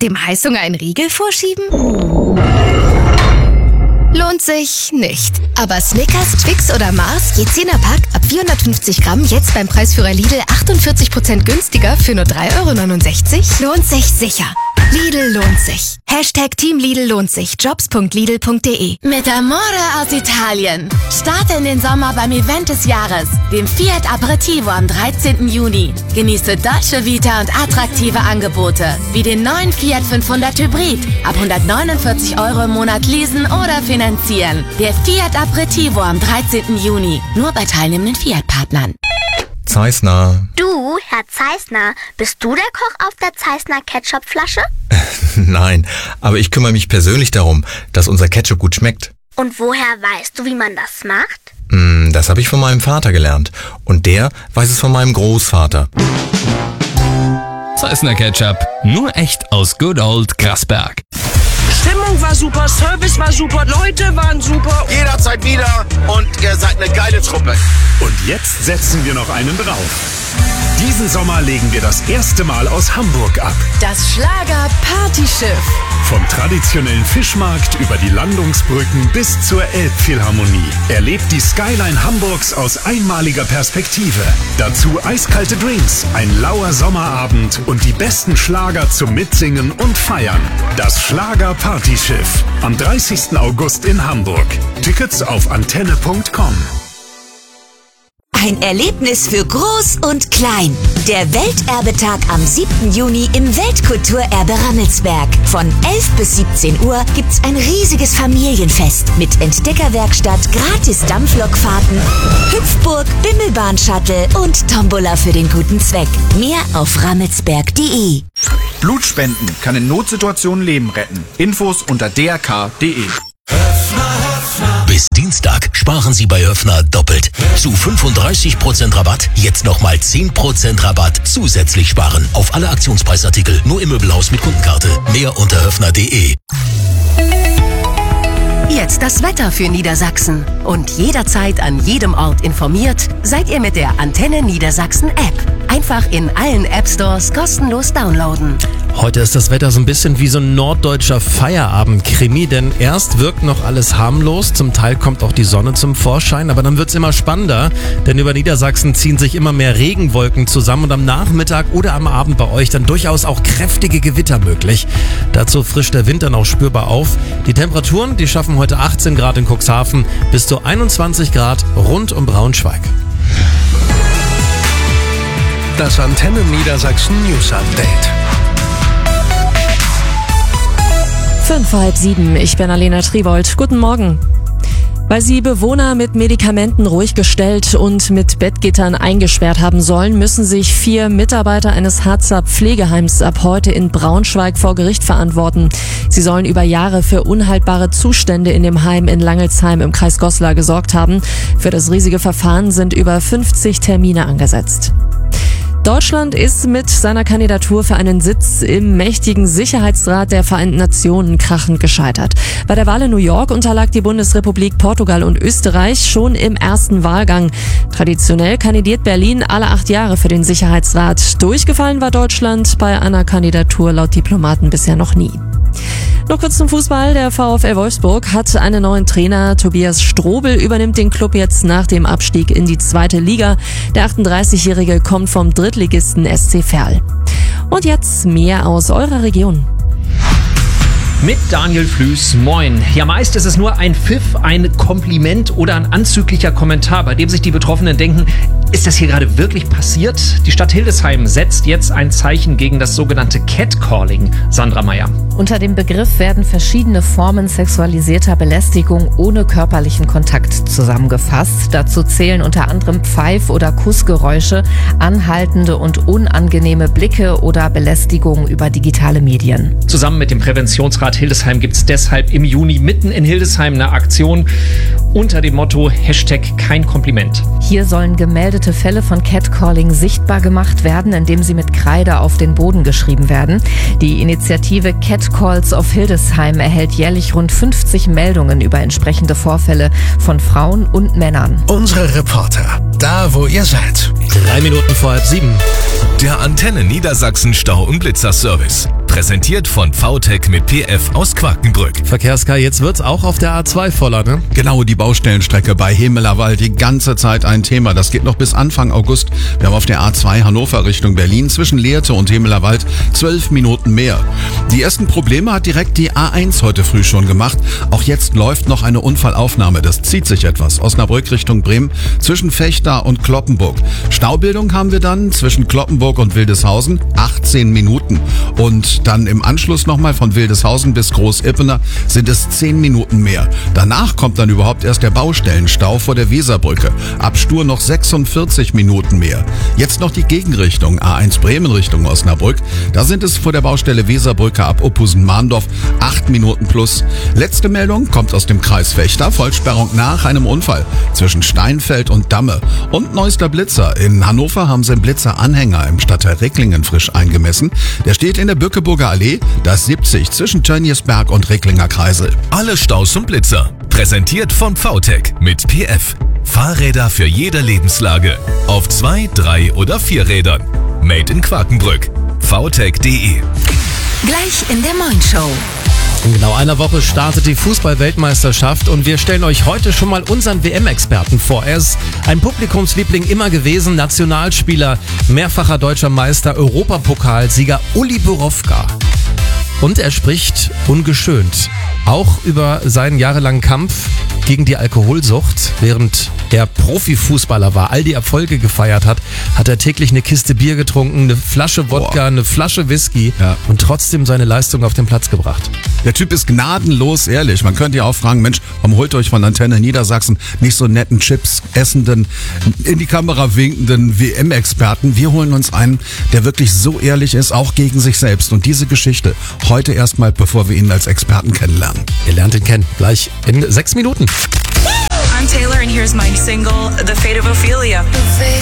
Dem Heißhunger einen Riegel vorschieben? Lohnt sich nicht. Aber Snickers, Twix oder Mars, je 10er Pack, ab 450 Gramm, jetzt beim Preisführer Lidl 48% günstiger für nur 3,69 €? Lohnt sich sicher. Lidl lohnt sich. Team Lidl lohnt sich. Jobs.lidl.de. Mit Amore aus Italien. Starte in den Sommer beim Event des Jahres, dem Fiat Aperitivo am 13. Juni. Genieße Dolce Vita und attraktive Angebote, wie den neuen Fiat 500 Hybrid. Ab 149 € im Monat leasen oder finanzieren. Der Fiat Aperitivo am 13. Juni. Nur bei teilnehmenden Fiat-Partnern. Zeissner. Du, Herr Zeissner, bist du der Koch auf der Zeissner Ketchupflasche? Nein, aber ich kümmere mich persönlich darum, dass unser Ketchup gut schmeckt. Und woher weißt du, wie man das macht? Das habe ich von meinem Vater gelernt. Und der weiß es von meinem Großvater. Zeissner Ketchup. Nur echt aus Good Old Grasberg. Stimmung war super, Service war super, Leute waren super. Jederzeit wieder und ihr seid eine geile Truppe. Und jetzt setzen wir noch einen drauf. Diesen Sommer legen wir das erste Mal aus Hamburg ab. Das Schlager-Partyschiff. Vom traditionellen Fischmarkt über die Landungsbrücken bis zur Elbphilharmonie. Erlebt die Skyline Hamburgs aus einmaliger Perspektive. Dazu eiskalte Drinks, ein lauer Sommerabend und die besten Schlager zum Mitsingen und Feiern. Das Schlager-Partyschiff. Am 30. August in Hamburg. Tickets auf antenne.com. Ein Erlebnis für Groß und Klein. Der Welterbetag am 7. Juni im Weltkulturerbe Rammelsberg. Von 11 bis 17 Uhr gibt's ein riesiges Familienfest mit Entdeckerwerkstatt, gratis Dampflokfahrten, Hüpfburg, Bimmelbahn-Shuttle und Tombola für den guten Zweck. Mehr auf rammelsberg.de. Blutspenden kann in Notsituationen Leben retten. Infos unter drk.de. Bis Dienstag sparen Sie bei Höffner doppelt. Zu 35% Rabatt, jetzt nochmal 10% Rabatt zusätzlich sparen. Auf alle Aktionspreisartikel, nur im Möbelhaus mit Kundenkarte. Mehr unter höffner.de. Jetzt das Wetter für Niedersachsen. Und jederzeit an jedem Ort informiert, seid ihr mit der Antenne Niedersachsen App. Einfach in allen App-Stores kostenlos downloaden. Heute ist das Wetter so ein bisschen wie so ein norddeutscher Feierabend-Krimi, denn erst wirkt noch alles harmlos, zum Teil kommt auch die Sonne zum Vorschein, aber dann wird's immer spannender, denn über Niedersachsen ziehen sich immer mehr Regenwolken zusammen und am Nachmittag oder am Abend bei euch dann durchaus auch kräftige Gewitter möglich. Dazu frischt der Wind dann auch spürbar auf. Die Temperaturen, die schaffen heute 18 Grad in Cuxhaven bis zu 21 Grad rund um Braunschweig. Das Antenne Niedersachsen News Update. 6:05, ich bin Alena Tribold. Guten Morgen. Weil sie Bewohner mit Medikamenten ruhig gestellt und mit Bettgittern eingesperrt haben sollen, müssen sich 4 Mitarbeiter eines Harzer Pflegeheims ab heute in Braunschweig vor Gericht verantworten. Sie sollen über Jahre für unhaltbare Zustände in dem Heim in Langelsheim im Kreis Goslar gesorgt haben. Für das riesige Verfahren sind über 50 Termine angesetzt. Deutschland ist mit seiner Kandidatur für einen Sitz im mächtigen Sicherheitsrat der Vereinten Nationen krachend gescheitert. Bei der Wahl in New York unterlag die Bundesrepublik Portugal und Österreich schon im ersten Wahlgang. Traditionell kandidiert Berlin alle 8 Jahre für den Sicherheitsrat. Durchgefallen war Deutschland bei einer Kandidatur laut Diplomaten bisher noch nie. Noch kurz zum Fußball. Der VfL Wolfsburg hat einen neuen Trainer. Tobias Strobel übernimmt den Club jetzt nach dem Abstieg in die 2. Liga. Der 38-Jährige kommt vom Drittligisten SC Verl. Und jetzt mehr aus eurer Region. Mit Daniel Flüß, moin. Ja, meist ist es nur ein Pfiff, ein Kompliment oder ein anzüglicher Kommentar, bei dem sich die Betroffenen denken, ist das hier gerade wirklich passiert? Die Stadt Hildesheim setzt jetzt ein Zeichen gegen das sogenannte Catcalling. Sandra Meyer. Unter dem Begriff werden verschiedene Formen sexualisierter Belästigung ohne körperlichen Kontakt zusammengefasst. Dazu zählen unter anderem Pfeif- oder Kussgeräusche, anhaltende und unangenehme Blicke oder Belästigung über digitale Medien. Zusammen mit dem Präventionsrat Hildesheim gibt es deshalb im Juni mitten in Hildesheim eine Aktion unter dem Motto #kein Kompliment. Hier sollen gemeldete Fälle von Catcalling sichtbar gemacht werden, indem sie mit Kreide auf den Boden geschrieben werden. Die Initiative Catcalls of Hildesheim erhält jährlich rund 50 Meldungen über entsprechende Vorfälle von Frauen und Männern. Unsere Reporter, da wo ihr seid. 3 Minuten vor 7:30. Der Antenne Niedersachsen Stau- und Blitzerservice. Präsentiert von VTech mit PF aus Quakenbrück. Verkehrskar, jetzt wird's auch auf der A2 voller, ne? Genau, die Baustellenstrecke bei Hemelerwald, die ganze Zeit ein Thema. Das geht noch bis Anfang August. Wir haben auf der A2 Hannover Richtung Berlin zwischen Lehrte und Hemelerwald 12 Minuten mehr. Die ersten Probleme hat direkt die A1 heute früh schon gemacht. Auch jetzt läuft noch eine Unfallaufnahme. Das zieht sich etwas. Osnabrück Richtung Bremen zwischen Vechta und Cloppenburg. Staubildung haben wir dann zwischen Cloppenburg und Wildeshausen 18 Minuten. Und dann im Anschluss nochmal von Wildeshausen bis Groß-Ippener sind es 10 Minuten mehr. Danach kommt dann überhaupt erst der Baustellenstau vor der Weserbrücke. Ab Stur noch 46 Minuten mehr. Jetzt noch die Gegenrichtung A1 Bremen Richtung Osnabrück. Da sind es vor der Baustelle Weserbrücke ab Oppusen-Mahndorf 8 Minuten plus. Letzte Meldung kommt aus dem Kreis Vechta. Vollsperrung nach einem Unfall zwischen Steinfeld und Damme. Und neuester Blitzer. In Hannover haben sie einen Blitzeranhänger im Stadtteil Ricklingen frisch eingemessen. Der steht in der Bückeburger Allee, das 70 zwischen Tönniesberg und Ricklinger Kreisel. Alle Staus und Blitzer. Präsentiert von VTech mit PF. Fahrräder für jede Lebenslage. Auf 2, 3 oder 4 Rädern. Made in Quakenbrück. VTech.de. Gleich in der Moin-Show. In genau einer Woche startet die Fußball-Weltmeisterschaft und wir stellen euch heute schon mal unseren WM-Experten vor. Er ist ein Publikumsliebling immer gewesen, Nationalspieler, mehrfacher deutscher Meister, Europapokalsieger Uli Borowka. Und er spricht ungeschönt auch über seinen jahrelangen Kampf gegen die Alkoholsucht. Während er Profifußballer war, all die Erfolge gefeiert hat, hat er täglich eine Kiste Bier getrunken, eine Flasche Wodka, eine Flasche Whisky und trotzdem seine Leistung auf den Platz gebracht. Der Typ ist gnadenlos ehrlich. Man könnte ja auch fragen, Mensch, warum holt ihr euch von Antenne Niedersachsen nicht so netten Chips essenden, in die Kamera winkenden WM-Experten? Wir holen uns einen, der wirklich so ehrlich ist, auch gegen sich selbst. Und diese Geschichte heute erstmal, bevor wir ihn als Experten kennenlernen. Ihr lernt ihn kennen, gleich in 6 Minuten. I'm Taylor and here's my single, The Fate of Ophelia. The fate